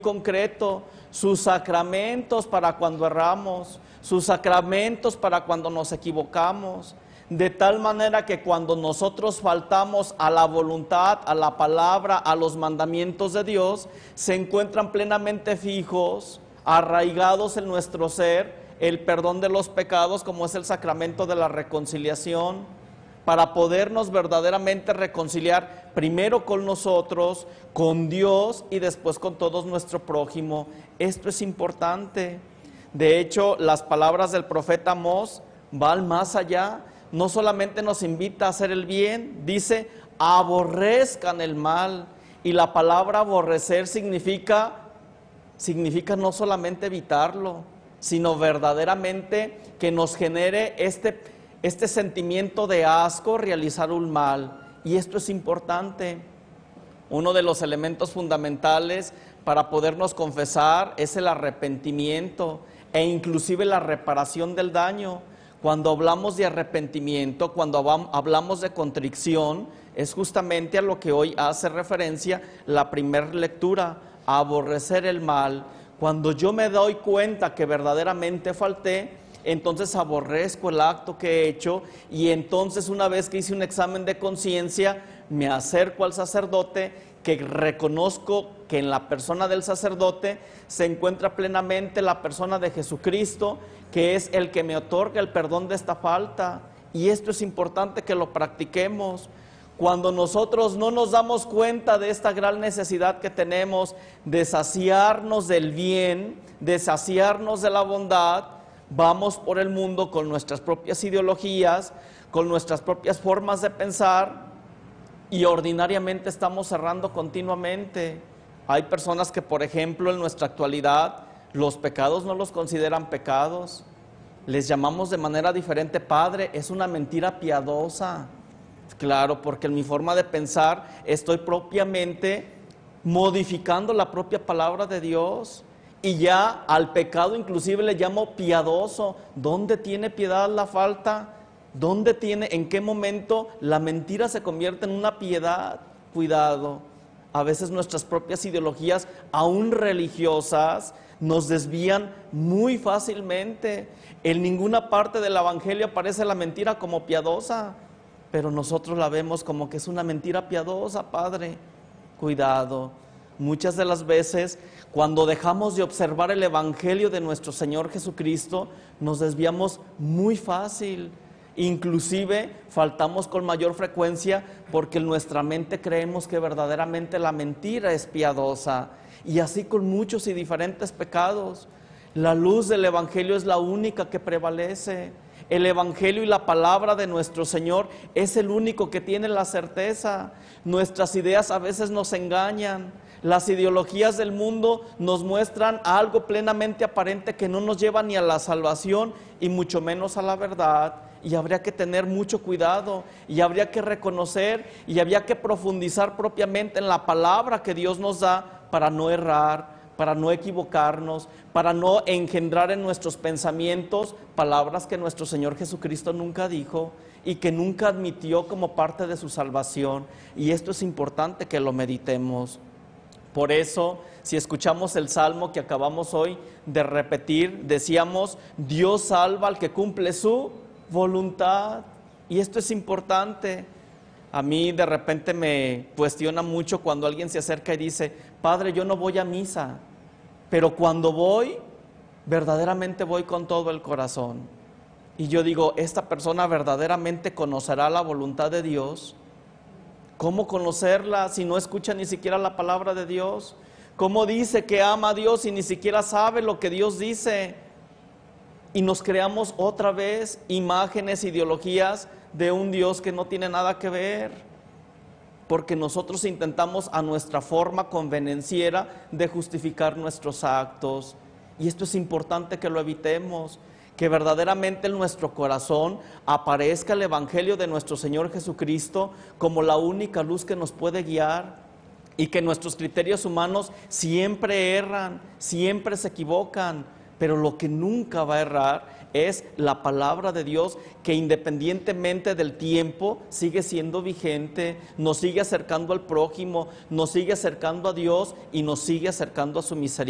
concreto, sus sacramentos para cuando erramos, sus sacramentos para cuando nos equivocamos, de tal manera que cuando nosotros faltamos a la voluntad, a la palabra, a los mandamientos de Dios, se encuentran plenamente fijos, arraigados en nuestro ser, el perdón de los pecados, como es el sacramento de la reconciliación, para podernos verdaderamente reconciliar primero con nosotros, con Dios y después con todo nuestro prójimo. Esto es importante. De hecho, las palabras del profeta Amós van más allá. No solamente nos invita a hacer el bien, dice, aborrezcan el mal. Y la palabra aborrecer significa no solamente evitarlo, sino verdaderamente que nos genere este sentimiento de asco realizar un mal. Y esto es importante. Uno de los elementos fundamentales para podernos confesar es el arrepentimiento e inclusive la reparación del daño. Cuando hablamos de arrepentimiento, cuando hablamos de contrición, es justamente a lo que hoy hace referencia la primera lectura, a aborrecer el mal. Cuando yo me doy cuenta que verdaderamente falté, entonces aborrezco el acto que he hecho, y entonces una vez que hice un examen de conciencia, me acerco al sacerdote, que reconozco que en la persona del sacerdote se encuentra plenamente la persona de Jesucristo, que es el que me otorga el perdón de esta falta. Y esto es importante que lo practiquemos. Cuando nosotros no nos damos cuenta de esta gran necesidad que tenemos de saciarnos del bien, de saciarnos de la bondad, vamos por el mundo con nuestras propias ideologías, con nuestras propias formas de pensar, y ordinariamente estamos errando continuamente. Hay personas que, por ejemplo, en nuestra actualidad, los pecados no los consideran pecados. Les llamamos de manera diferente, Padre, es una mentira piadosa. Claro, porque en mi forma de pensar estoy propiamente modificando la propia palabra de Dios. Y ya al pecado inclusive le llamo piadoso. ¿Dónde tiene piedad la falta? ¿Dónde tiene, en qué momento la mentira se convierte en una piedad? Cuidado. A veces nuestras propias ideologías, aún religiosas, nos desvían muy fácilmente. En ninguna parte del Evangelio aparece la mentira como piadosa, pero nosotros la vemos como que es una mentira piadosa, Padre. Cuidado. Muchas de las veces, cuando dejamos de observar el Evangelio de nuestro Señor Jesucristo, nos desviamos muy fácil. Inclusive faltamos con mayor frecuencia porque en nuestra mente creemos que verdaderamente la mentira es piadosa, y así con muchos y diferentes pecados. La luz del Evangelio es la única que prevalece. El Evangelio y la palabra de nuestro Señor es el único que tiene la certeza. Nuestras ideas a veces nos engañan. Las ideologías del mundo nos muestran algo plenamente aparente que no nos lleva ni a la salvación y mucho menos a la verdad. Y habría que tener mucho cuidado, y habría que reconocer, y habría que profundizar propiamente en la palabra que Dios nos da para no errar, para no equivocarnos, para no engendrar en nuestros pensamientos palabras que nuestro Señor Jesucristo nunca dijo y que nunca admitió como parte de su salvación. Y esto es importante que lo meditemos. Por eso, si escuchamos el salmo que acabamos hoy de repetir, decíamos, Dios salva al que cumple su voluntad. Y esto es importante. A mí de repente me cuestiona mucho cuando alguien se acerca y dice, Padre, yo no voy a misa, pero cuando voy, verdaderamente voy con todo el corazón. Y yo digo, ¿esta persona verdaderamente conocerá la voluntad de Dios? ¿Cómo conocerla si no escucha ni siquiera la palabra de Dios? ¿Cómo dice que ama a Dios y ni siquiera sabe lo que Dios dice? Y nos creamos otra vez imágenes, ideologías de un Dios que no tiene nada que ver, porque nosotros intentamos a nuestra forma convenenciera de justificar nuestros actos. Y esto es importante que lo evitemos, que verdaderamente en nuestro corazón aparezca el Evangelio de nuestro Señor Jesucristo como la única luz que nos puede guiar, y que nuestros criterios humanos siempre erran, siempre se equivocan, Pero lo que nunca va a errar es la palabra de Dios, que independientemente del tiempo sigue siendo vigente, nos sigue acercando al prójimo, nos sigue acercando a Dios y nos sigue acercando a su misericordia.